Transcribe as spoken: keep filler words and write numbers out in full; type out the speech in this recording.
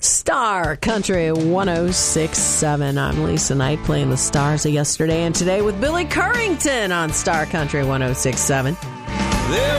Star Country one oh six point seven. I'm Lisa Knight playing the stars of yesterday and today with Billy Currington on Star Country one oh six point seven. There